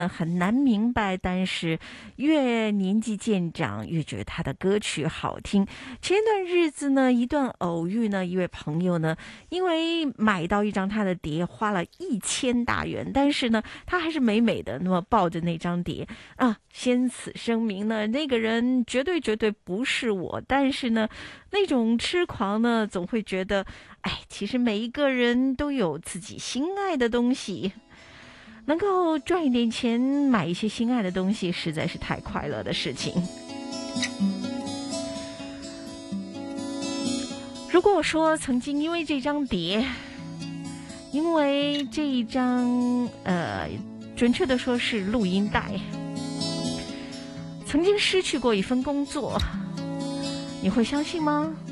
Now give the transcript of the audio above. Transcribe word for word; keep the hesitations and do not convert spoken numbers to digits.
呃很难明白，但是越年纪渐长，越觉得他的歌曲好听。前一段日子呢，一段偶遇呢，一位朋友呢，因为买到一张他的碟，花了一千大元，但是呢，他还是美美的那么抱着那张碟啊。先此声明呢，那个人绝对绝对不是我，但是呢，那种痴狂呢，总会觉得，哎，其实每一个人都有自己心爱的东西。能够赚一点钱买一些心爱的东西，实在是太快乐的事情。如果说曾经因为这张碟，因为这一张呃，准确的说是录音带，曾经失去过一份工作，你会相信吗？